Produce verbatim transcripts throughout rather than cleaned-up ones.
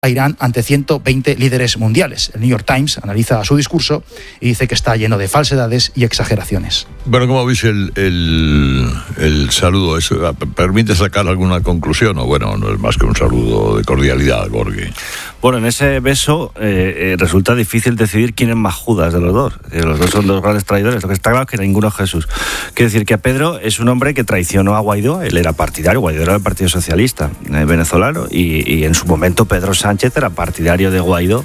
a Irán ante ciento veinte líderes mundiales. El New York Times analiza su discurso y dice que está lleno de falsedades y exageraciones. Bueno, ¿cómo veis el, el, el saludo? ¿Eso permite sacar alguna conclusión? O bueno, no es más que un saludo de cordialidad, Gorgui. Bueno, en ese beso eh, eh, resulta difícil decidir quién es más Judas de los dos. Eh, los dos son dos grandes traidores. Lo que está claro es que ninguno es Jesús. Quiero decir que Pedro es un hombre que traicionó a Guaidó. Él era partidario, Guaidó era del Partido Socialista eh, venezolano, y, y en su momento Pedro Sánchez era partidario de Guaidó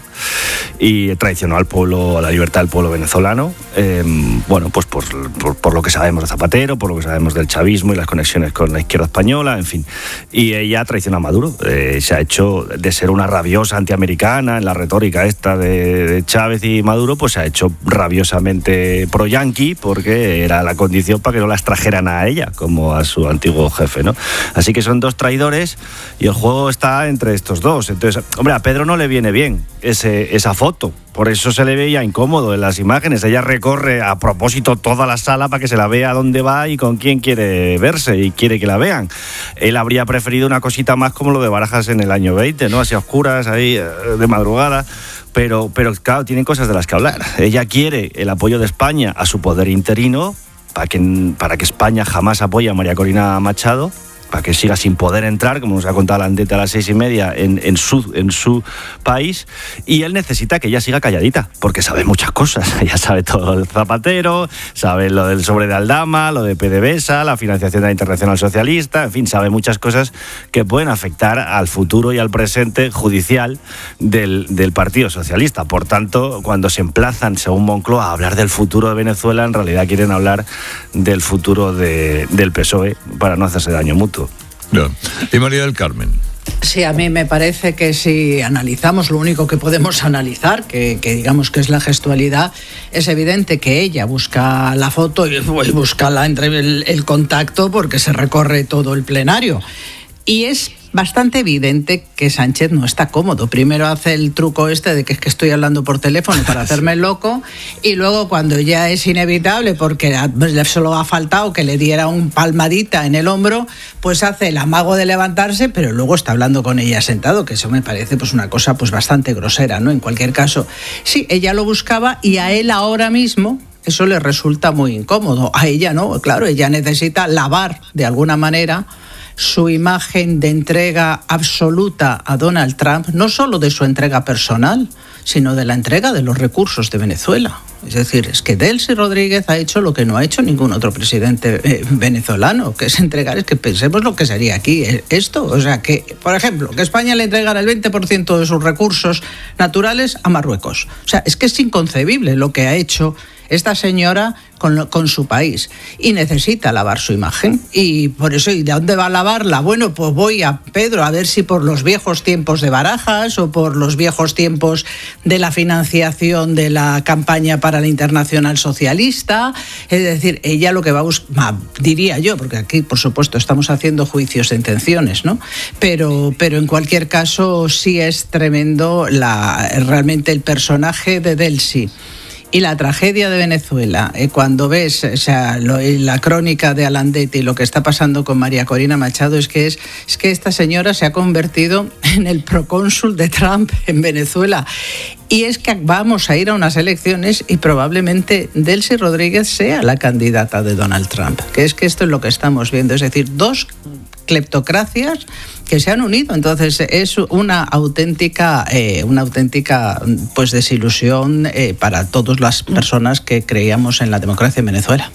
y traicionó al pueblo, a la libertad del pueblo venezolano. Eh, bueno, pues por, por, por lo que sabemos de Zapatero, por lo que sabemos del chavismo y las conexiones con la izquierda española, en fin. Y ella traicionó a Maduro. Eh, se ha hecho de ser una rabiosa antiamericana en la retórica esta de, de Chávez y Maduro, pues se ha hecho rabiosamente pro-yanqui, porque era la condición para que no la extrajeran a ella como a su antiguo jefe, ¿no? Así que son dos traidores y el juego está entre estos dos. Entonces, hombre, a Pedro no le viene bien ese, esa foto. Por eso se le veía incómodo en las imágenes. Ella recorre a propósito toda la sala para que se la vea dónde va y con quién quiere verse y quiere que la vean. Él habría preferido una cosita más como lo de Barajas en el año veinte, ¿no? Así a oscuras, ahí de madrugada. Pero, pero claro, tienen cosas de las que hablar. Ella quiere el apoyo de España a su poder interino para que, para que España jamás apoye a María Corina Machado, para que siga sin poder entrar, como nos ha contado la Andeta a las seis y media, en, en, su, en su país. Y él necesita que ella siga calladita, porque sabe muchas cosas. Ella sabe todo del Zapatero, sabe lo del sobre de Aldama, lo de PDVSA, la financiación de la Internacional Socialista, en fin, sabe muchas cosas que pueden afectar al futuro y al presente judicial del, del Partido Socialista. Por tanto, cuando se emplazan, según Moncloa, a hablar del futuro de Venezuela, en realidad quieren hablar del futuro de, del P S O E para no hacerse daño mutuo. Yeah. Y María del Carmen. Sí, a mí me parece que si analizamos lo único que podemos analizar, que, que digamos que es la gestualidad, es evidente que ella busca la foto y busca la, entre el, el contacto, porque se recorre todo el plenario. Y es bastante evidente que Sánchez no está cómodo. Primero hace el truco este de que es que estoy hablando por teléfono para hacerme loco, y luego cuando ya es inevitable, porque solo ha faltado que le diera un palmadita en el hombro, pues hace el amago de levantarse, pero luego está hablando con ella sentado, que eso me parece pues una cosa pues bastante grosera, ¿no? En cualquier caso, sí, ella lo buscaba y a él ahora mismo eso le resulta muy incómodo. A ella no, claro, ella necesita lavar de alguna manera su imagen de entrega absoluta a Donald Trump, no solo de su entrega personal, sino de la entrega de los recursos de Venezuela. Es decir, es que Delcy Rodríguez ha hecho lo que no ha hecho ningún otro presidente eh, venezolano, que es entregar, es que pensemos lo que sería aquí esto. O sea, que, por ejemplo, que España le entregara el veinte por ciento de sus recursos naturales a Marruecos. O sea, es que es inconcebible lo que ha hecho esta señora con, con su país, y necesita lavar su imagen. Y por eso, ¿y de dónde va a lavarla? Bueno, pues voy a Pedro a ver si por los viejos tiempos de Barajas o por los viejos tiempos de la financiación de la campaña para la Internacional Socialista. Es decir, ella lo que va a buscar, diría yo, porque aquí por supuesto estamos haciendo juicios de intenciones, ¿no? Pero, pero en cualquier caso sí es tremendo la, realmente el personaje de Delcy. Y la tragedia de Venezuela, eh, cuando ves, o sea, lo, la crónica de Alandetti y lo que está pasando con María Corina Machado, es que, es, es que esta señora se ha convertido en el procónsul de Trump en Venezuela. Y es que vamos a ir a unas elecciones y probablemente Delcy Rodríguez sea la candidata de Donald Trump. Que es que esto es lo que estamos viendo, es decir, dos cleptocracias que se han unido. Entonces es una auténtica eh, una auténtica pues desilusión eh, para todas las personas que creíamos en la democracia en Venezuela.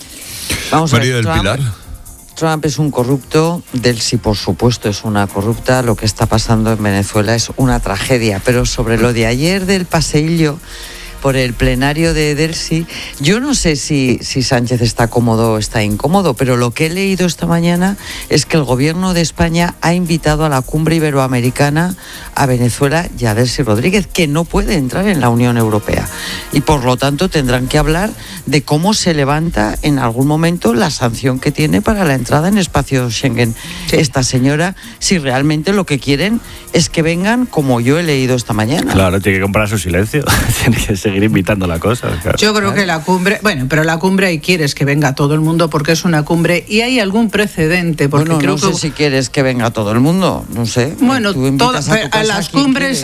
Vamos María a ver, del Trump, Pilar. Trump es un corrupto, Delcy por supuesto es una corrupta, lo que está pasando en Venezuela es una tragedia, pero sobre lo de ayer del paseillo por el plenario de Delcy, yo no sé si, si Sánchez está cómodo o está incómodo, pero lo que he leído esta mañana es que el gobierno de España ha invitado a la cumbre iberoamericana a Venezuela y a Delcy Rodríguez, que no puede entrar en la Unión Europea. Y por lo tanto tendrán que hablar de cómo se levanta en algún momento la sanción que tiene para la entrada en espacio Schengen. Sí. Esta señora, si realmente lo que quieren es que vengan como yo he leído esta mañana. Claro, tiene que comprar su silencio, tiene que seguir invitando la cosa. Claro. Yo creo que la cumbre, bueno, pero la cumbre ahí quieres que venga todo el mundo porque es una cumbre y hay algún precedente. Porque bueno, creo no sé que... si quieres que venga todo el mundo, no sé. Bueno, todas, a las cumbres